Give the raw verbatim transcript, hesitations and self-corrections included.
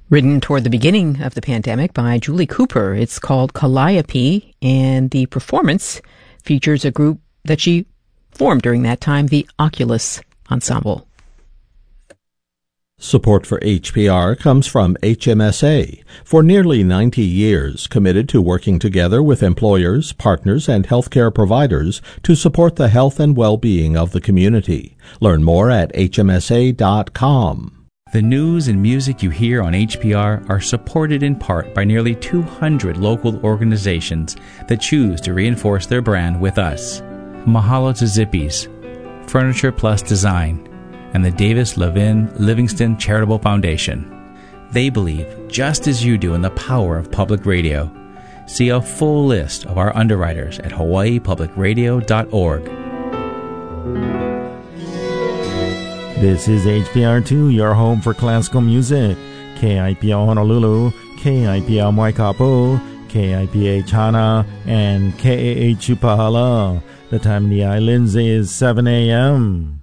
Written toward the beginning of the pandemic by Julie Cooper. It's called Calliope, and the performance features a group that she formed during that time, the Oculus Ensemble. Support for H P R comes from H M S A, for nearly ninety years committed to working together with employers, partners, and healthcare providers to support the health and well-being of the community. Learn more at H M S A dot com. The news and music you hear on H P R are supported in part by nearly two hundred local organizations that choose to reinforce their brand with us. Mahalo to Zippies, Furniture Plus Design, and the Davis Levin Livingston Charitable Foundation. They believe, just as you do, in the power of public radio. See a full list of our underwriters at hawaii public radio dot org. This is H P R two, your home for classical music. K I P L Honolulu, K I P L Waikapu, K I P H Hana, and K A H Upahala. The time in the islands is seven a.m.